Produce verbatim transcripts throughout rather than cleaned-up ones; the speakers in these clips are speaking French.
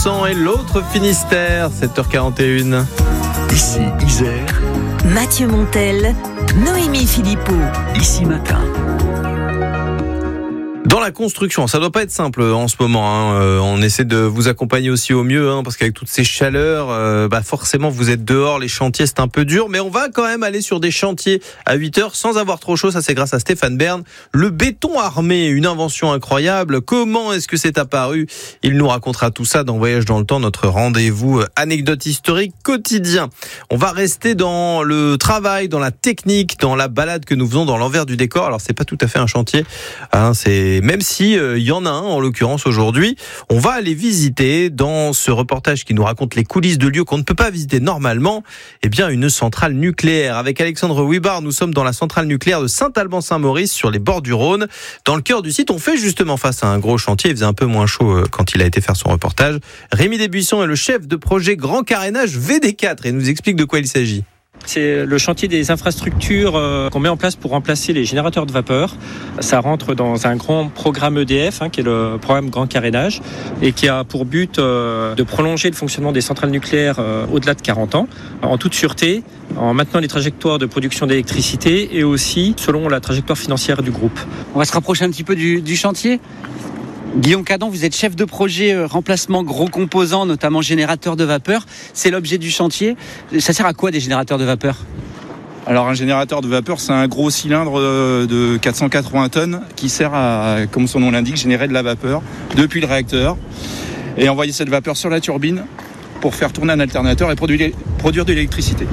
cent et l'autre Finistère, sept heures quarante et une. Ici Isère, Mathieu Montel, Noémie Philippot. Ici Matin. Dans la construction, ça doit pas être simple en ce moment. Hein. Euh, on essaie de vous accompagner aussi au mieux, hein, parce qu'avec toutes ces chaleurs, euh, bah forcément vous êtes dehors, les chantiers c'est un peu dur, mais on va quand même aller sur des chantiers à huit heures sans avoir trop chaud. Ça c'est grâce à Stéphane Bern. Le béton armé, une invention incroyable. Comment est-ce que c'est apparu ? Il nous racontera tout ça dans Voyage dans le temps, notre rendez-vous anecdote historique quotidien. On va rester dans le travail, dans la technique, dans la balade que nous faisons dans l'envers du décor. Alors c'est pas tout à fait un chantier, hein, c'est même si il euh, y en a un en l'occurrence aujourd'hui, on va aller visiter dans ce reportage qui nous raconte les coulisses de lieux qu'on ne peut pas visiter normalement, eh bien une centrale nucléaire. Avec Alexandre Wibar, nous sommes dans la centrale nucléaire de Saint-Alban-Saint-Maurice sur les bords du Rhône. Dans le cœur du site, on fait justement face à un gros chantier. Il faisait un peu moins chaud quand il a été faire son reportage. Rémi Desbuissons est le chef de projet Grand Carénage V D quatre et nous explique de quoi il s'agit. C'est le chantier des infrastructures qu'on met en place pour remplacer les générateurs de vapeur. Ça rentre dans un grand programme E D F, hein, qui est le programme Grand Carénage, et qui a pour but euh, de prolonger le fonctionnement des centrales nucléaires euh, au-delà de quarante ans, en toute sûreté, en maintenant les trajectoires de production d'électricité et aussi selon la trajectoire financière du groupe. On va se rapprocher un petit peu du, du chantier. Guillaume Cadon, vous êtes chef de projet euh, remplacement gros composants, notamment générateurs de vapeur. C'est l'objet du chantier. Ça sert à quoi des générateurs de vapeur ? Alors un générateur de vapeur, c'est un gros cylindre de quatre cent quatre-vingts tonnes qui sert à, comme son nom l'indique, générer de la vapeur depuis le réacteur et envoyer cette vapeur sur la turbine pour faire tourner un alternateur et produire, produire de l'électricité.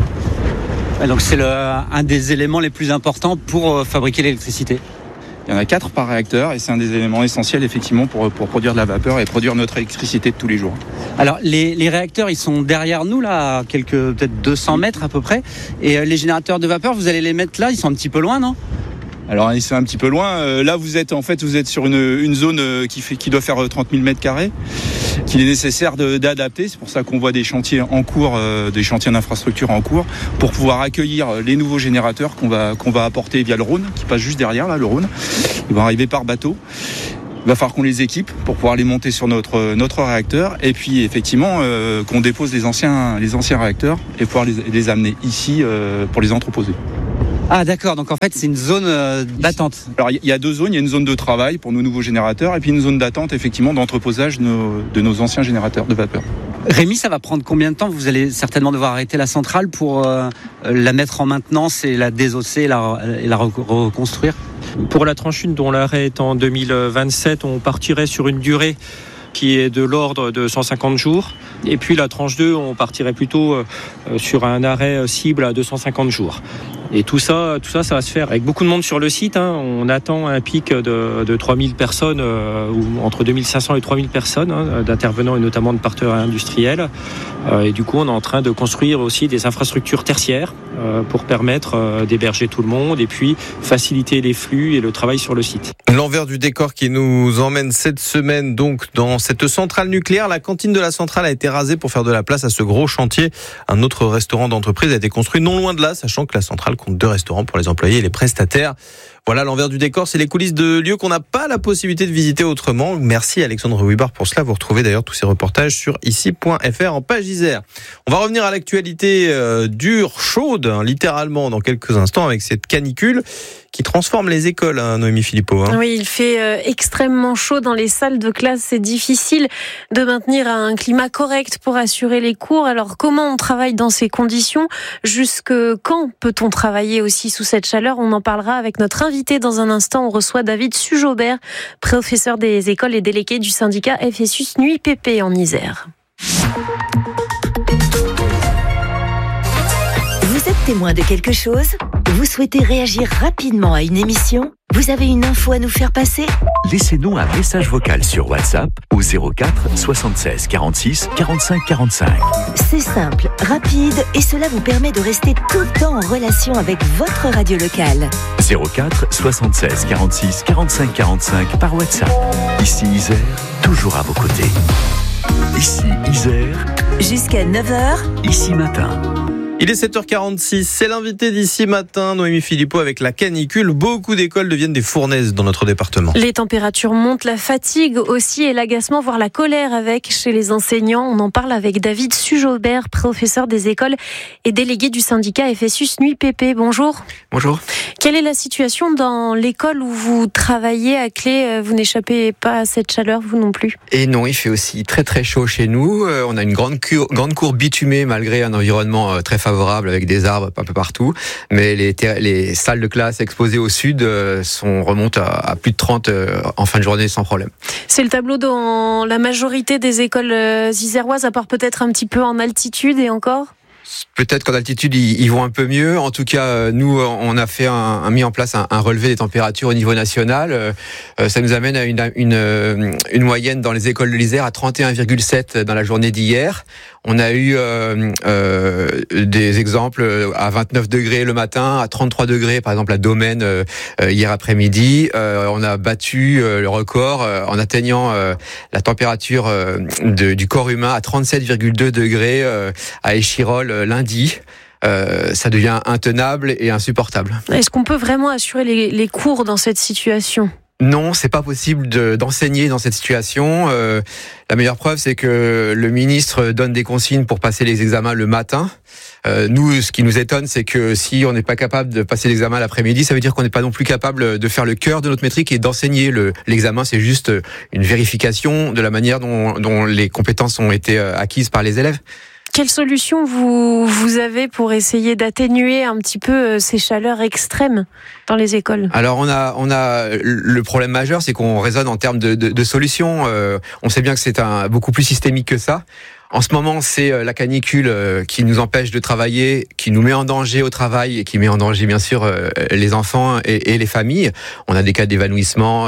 Et donc c'est le, un des éléments les plus importants pour euh, fabriquer l'électricité. Il y en a quatre par réacteur et c'est un des éléments essentiels effectivement pour, pour produire de la vapeur et produire notre électricité de tous les jours. Alors les, les réacteurs ils sont derrière nous là, à quelques peut-être deux cents mètres à peu près. Et euh, les générateurs de vapeur, vous allez les mettre là, ils sont un petit peu loin, non ? Alors c'est un petit peu loin. Euh, là vous êtes en fait vous êtes sur une, une zone qui fait qui doit faire trente mille mètres carrés, qu'il est nécessaire de, d'adapter. C'est pour ça qu'on voit des chantiers en cours, euh, des chantiers d'infrastructure en cours, pour pouvoir accueillir les nouveaux générateurs qu'on va qu'on va apporter via le Rhône, qui passe juste derrière là, le Rhône. Ils vont arriver par bateau. Il va falloir qu'on les équipe pour pouvoir les monter sur notre notre réacteur et puis effectivement euh, qu'on dépose les anciens les anciens réacteurs et pouvoir les, les amener ici euh, pour les entreposer. Ah d'accord, donc en fait c'est une zone euh, d'attente. Alors il y a deux zones, il y a une zone de travail pour nos nouveaux générateurs et puis une zone d'attente effectivement d'entreposage de nos, de nos anciens générateurs de vapeur. Rémi, ça va prendre combien de temps ? Vous allez certainement devoir arrêter la centrale pour euh, la mettre en maintenance et la désosser et la, et la reconstruire ? Pour la tranche un dont l'arrêt est en deux mille vingt-sept, on partirait sur une durée qui est de l'ordre de cent cinquante jours. Et puis la tranche deux, on partirait plutôt euh, sur un arrêt cible à deux cent cinquante jours. Et tout ça, tout ça, ça va se faire avec beaucoup de monde sur le site. Hein. On attend un pic de, de trois mille personnes, euh, ou entre deux mille cinq cents et trois mille personnes, hein, d'intervenants et notamment de partenaires industriels. Euh, et du coup, on est en train de construire aussi des infrastructures tertiaires euh, pour permettre euh, d'héberger tout le monde et puis faciliter les flux et le travail sur le site. L'envers du décor qui nous emmène cette semaine donc dans cette centrale nucléaire. La cantine de la centrale a été rasée pour faire de la place à ce gros chantier. Un autre restaurant d'entreprise a été construit non loin de là, sachant que la centrale compte deux restaurants pour les employés et les prestataires. Voilà, l'envers du décor, c'est les coulisses de lieux qu'on n'a pas la possibilité de visiter autrement. Merci Alexandre Wibar pour cela. Vous retrouvez d'ailleurs tous ces reportages sur ici point f r en page Isère. On va revenir à l'actualité euh, dure, chaude, hein, littéralement dans quelques instants avec cette canicule qui transforme les écoles, hein, Noémie Philippot. Hein. Oui, il fait euh, extrêmement chaud dans les salles de classe. C'est difficile de maintenir un climat correct pour assurer les cours. Alors, comment on travaille dans ces conditions ? Jusque quand peut-on travailler aussi sous cette chaleur ? On en parlera avec notre invité dans un instant. On reçoit David Sujaubert, professeur des écoles et délégué du syndicat F S U S Nuit P P en Isère. Vous êtes témoin de quelque chose ? Vous souhaitez réagir rapidement à une émission ? Vous avez une info à nous faire passer ? Laissez-nous un message vocal sur WhatsApp au zéro quatre soixante-seize quarante-six quarante-cinq quarante-cinq. C'est simple, rapide et cela vous permet de rester tout le temps en relation avec votre radio locale. zéro quatre soixante-seize quarante-six quarante-cinq quarante-cinq par WhatsApp. Ici Isère, toujours à vos côtés. Ici Isère. Jusqu'à neuf heures. Ici matin. Il est sept heures quarante-six, c'est l'invité d'ici matin, Noémie Philippot, avec la canicule. Beaucoup d'écoles deviennent des fournaises dans notre département. Les températures montent, la fatigue aussi et l'agacement, voire la colère avec chez les enseignants. On en parle avec David Sujaubert, professeur des écoles et délégué du syndicat F S U S N U I P P. Bonjour. Bonjour. Quelle est la situation dans l'école où vous travaillez à Clé ? Vous n'échappez pas à cette chaleur, vous non plus ? Et non, il fait aussi très très chaud chez nous. On a une grande cour, grande cour bitumée malgré un environnement très favorable avec des arbres un peu partout. Mais les, ter- les salles de classe exposées au sud sont, remontent à, à plus de trente en fin de journée sans problème. C'est le tableau dans la majorité des écoles iséroises, à part peut-être un petit peu en altitude et encore ? Peut-être qu'en altitude, ils vont un peu mieux. En tout cas, nous, on a fait un, un mis en place un, un relevé des températures au niveau national. Euh, ça nous amène à une, une, une moyenne dans les écoles de l'Isère à trente et un virgule sept dans la journée d'hier. On a eu euh, euh, des exemples à vingt-neuf degrés le matin, à trente-trois degrés, par exemple à Domaine euh, hier après-midi. Euh, on a battu euh, le record euh, en atteignant euh, la température euh, de, du corps humain à trente-sept virgule deux degrés euh, à Échirolles euh, lundi. Euh, ça devient intenable et insupportable. Est-ce qu'on peut vraiment assurer les, les cours dans cette situation ? Non, c'est pas possible de, d'enseigner dans cette situation. Euh, la meilleure preuve, c'est que le ministre donne des consignes pour passer les examens le matin. Euh, nous, ce qui nous étonne, c'est que si on n'est pas capable de passer l'examen l'après-midi, ça veut dire qu'on n'est pas non plus capable de faire le cœur de notre métrique et d'enseigner. Le, l'examen, c'est juste une vérification de la manière dont, dont les compétences ont été acquises par les élèves. Quelle solution vous, vous avez pour essayer d'atténuer un petit peu ces chaleurs extrêmes dans les écoles ? Alors on a on a le problème majeur, c'est qu'on raisonne en termes de, de, de solutions. Euh, on sait bien que c'est un beaucoup plus systémique que ça. En ce moment, c'est la canicule qui nous empêche de travailler, qui nous met en danger au travail et qui met en danger, bien sûr, les enfants et, et les familles. On a des cas d'évanouissement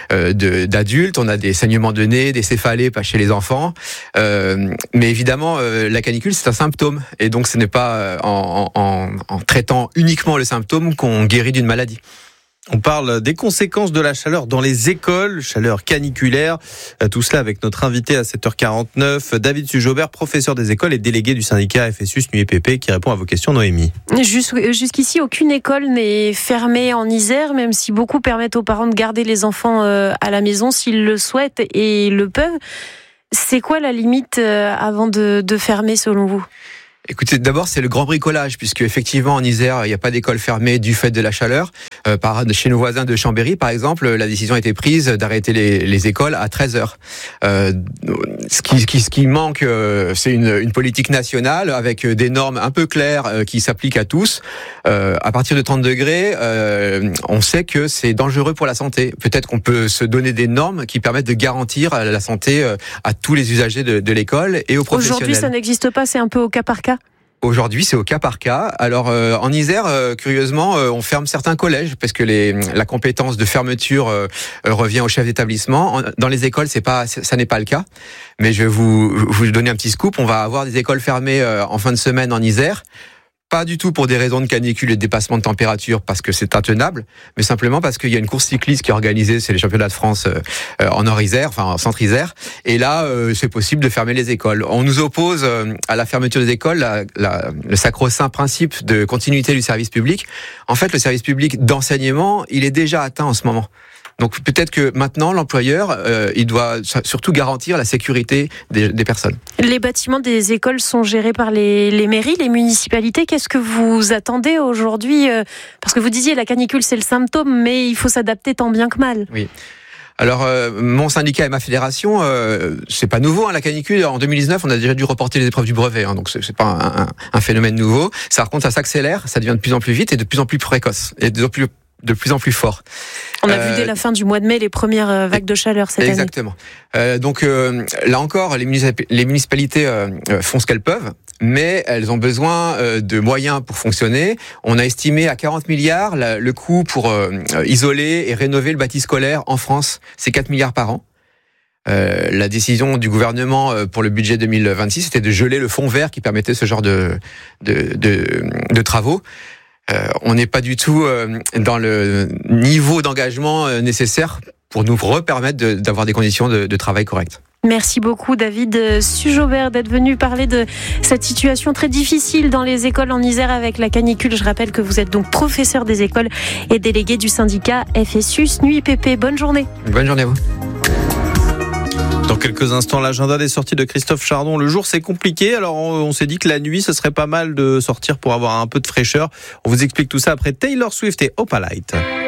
de, d'adultes, on a des saignements de nez, des céphalées pas chez les enfants. Euh, mais évidemment, la canicule, c'est un symptôme. Et donc, ce n'est pas en, en, en traitant uniquement le symptôme qu'on guérit d'une maladie. On parle des conséquences de la chaleur dans les écoles, chaleur caniculaire. Tout cela avec notre invité à sept heures quarante-neuf, David Sujaubert, professeur des écoles et délégué du syndicat F S U S N U I P P, qui répond à vos questions, Noémie. Jusqu'ici, aucune école n'est fermée en Isère, même si beaucoup permettent aux parents de garder les enfants à la maison s'ils le souhaitent et le peuvent. C'est quoi la limite avant de, de fermer selon vous ? Écoutez, d'abord, c'est le grand bricolage, puisque effectivement, en Isère, il n'y a pas d'école fermée du fait de la chaleur. Euh, par, chez nos voisins de Chambéry, par exemple, la décision a été prise d'arrêter les, les écoles à treize heures. Euh, ce, qui, qui, ce qui manque, euh, c'est une, une politique nationale avec des normes un peu claires euh, qui s'appliquent à tous. Euh, à partir de trente degrés, euh, on sait que c'est dangereux pour la santé. Peut-être qu'on peut se donner des normes qui permettent de garantir la santé euh, à tous les usagers de, de l'école et aux professionnels. Aujourd'hui, ça n'existe pas, c'est un peu au cas par cas ? Aujourd'hui, c'est au cas par cas. Alors, euh, en Isère, euh, curieusement, euh, on ferme certains collèges parce que les, la compétence de fermeture euh, revient au chef d'établissement. En, dans les écoles, c'est pas, ça n'est pas le cas. Mais je vais vous, vous donner un petit scoop. On va avoir des écoles fermées euh, en fin de semaine en Isère. Pas du tout pour des raisons de canicule et de dépassement de température parce que c'est intenable, mais simplement parce qu'il y a une course cycliste qui est organisée, c'est les championnats de France euh, en Nord-Isère, enfin en Centre-Isère, et là euh, c'est possible de fermer les écoles. On nous oppose euh, à la fermeture des écoles la, la, le sacro-saint principe de continuité du service public. En fait, le service public d'enseignement, il est déjà atteint en ce moment. Donc peut-être que maintenant, l'employeur, euh, il doit surtout garantir la sécurité des, des personnes. Les bâtiments des écoles sont gérés par les, les mairies, les municipalités. Qu'est-ce que vous attendez aujourd'hui ? Parce que vous disiez la canicule, c'est le symptôme, mais il faut s'adapter tant bien que mal. Oui. Alors, euh, mon syndicat et ma fédération, euh, c'est pas nouveau, hein, la canicule. En deux mille dix-neuf, on a déjà dû reporter les épreuves du brevet, hein, donc c'est, c'est pas un, un, un phénomène nouveau. Ça, par contre, ça s'accélère, ça devient de plus en plus vite et de plus en plus précoce et de plus en plus de plus en plus fort. On a euh, vu dès la fin du mois de mai les premières vagues de chaleur cette exactement. année. Exactement. Euh, donc euh, là encore, les, municip- les municipalités euh, font ce qu'elles peuvent, mais elles ont besoin euh, de moyens pour fonctionner. On a estimé à quarante milliards la, le coût pour euh, isoler et rénover le bâti scolaire en France. C'est quatre milliards par an. Euh, la décision du gouvernement pour le budget deux mille vingt-six, c'était de geler le fonds vert qui permettait ce genre de, de, de, de travaux. Euh, on n'est pas du tout euh, dans le niveau d'engagement euh, nécessaire pour nous repermettre de, d'avoir des conditions de, de travail correctes. Merci beaucoup David Sujobert d'être venu parler de cette situation très difficile dans les écoles en Isère avec la canicule. Je rappelle que vous êtes donc professeur des écoles et délégué du syndicat F S U S N U I P P. Bonne journée. Bonne journée à vous. Dans quelques instants, l'agenda des sorties de Christophe Chardon. Le jour, c'est compliqué. Alors, on, on s'est dit que la nuit, ce serait pas mal de sortir pour avoir un peu de fraîcheur. On vous explique tout ça après Taylor Swift et Opalite.